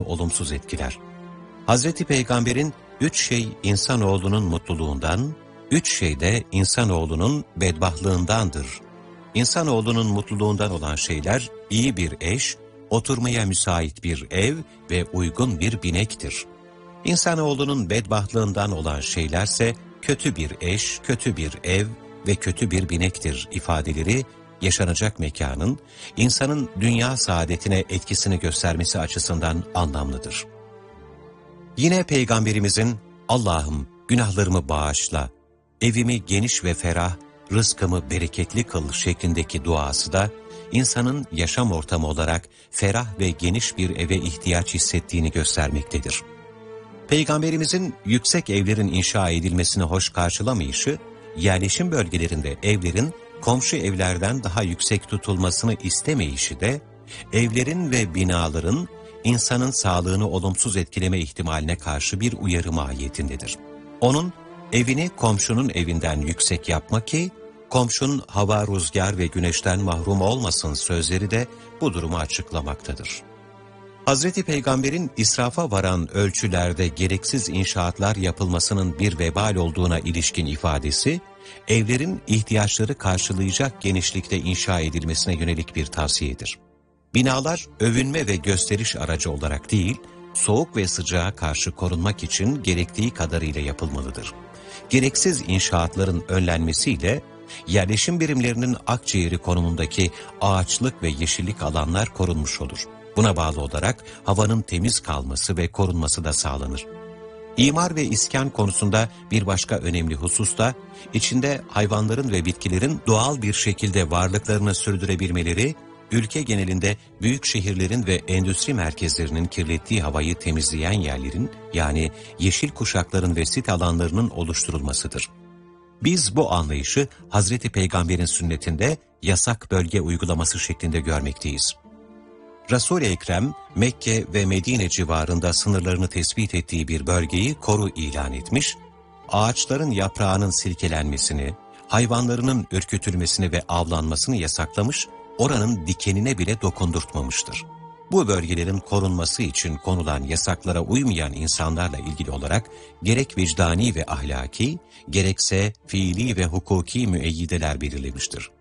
olumsuz etkiler. Hazreti Peygamber'in 3 şey insanoğlunun mutluluğundan, 3 şey de insanoğlunun bedbahtlığındandır. İnsanoğlunun mutluluğundan olan şeyler iyi bir eş, oturmaya müsait bir ev ve uygun bir binektir. İnsanoğlunun bedbahtlığından olan şeylerse kötü bir eş, kötü bir ev ve kötü bir binektir ifadeleri yaşanacak mekanın insanın dünya saadetine etkisini göstermesi açısından anlamlıdır. Yine Peygamberimizin "Allah'ım günahlarımı bağışla, evimi geniş ve ferah, rızkımı bereketli kıl" şeklindeki duası da insanın yaşam ortamı olarak ferah ve geniş bir eve ihtiyaç hissettiğini göstermektedir. Peygamberimizin yüksek evlerin inşa edilmesini hoş karşılamayışı, yerleşim bölgelerinde evlerin komşu evlerden daha yüksek tutulmasını istemeyişi de, evlerin ve binaların insanın sağlığını olumsuz etkileme ihtimaline karşı bir uyarı mahiyetindedir. Onun, evini komşunun evinden yüksek yapma ki, komşun hava, rüzgar ve güneşten mahrum olmasın sözleri de bu durumu açıklamaktadır. Hazreti Peygamber'in israfa varan ölçülerde gereksiz inşaatlar yapılmasının bir vebal olduğuna ilişkin ifadesi, evlerin ihtiyaçları karşılayacak genişlikte inşa edilmesine yönelik bir tavsiyedir. Binalar övünme ve gösteriş aracı olarak değil, soğuk ve sıcağa karşı korunmak için gerektiği kadarıyla yapılmalıdır. Gereksiz inşaatların önlenmesiyle, yerleşim birimlerinin akciğeri konumundaki ağaçlık ve yeşillik alanlar korunmuş olur. Buna bağlı olarak havanın temiz kalması ve korunması da sağlanır. İmar ve iskan konusunda bir başka önemli husus da, içinde hayvanların ve bitkilerin doğal bir şekilde varlıklarını sürdürebilmeleri, ülke genelinde büyük şehirlerin ve endüstri merkezlerinin kirlettiği havayı temizleyen yerlerin, yani yeşil kuşakların ve sit alanlarının oluşturulmasıdır. Biz bu anlayışı Hazreti Peygamber'in sünnetinde yasak bölge uygulaması şeklinde görmekteyiz. Resul-i Ekrem, Mekke ve Medine civarında sınırlarını tespit ettiği bir bölgeyi koru ilan etmiş, ağaçların yaprağının silkelenmesini, hayvanlarının ürkütülmesini ve avlanmasını yasaklamış, oranın dikenine bile dokundurtmamıştır. Bu bölgelerin korunması için konulan yasaklara uymayan insanlarla ilgili olarak gerek vicdani ve ahlaki, gerekse fiili ve hukuki müeyyideler belirlemiştir.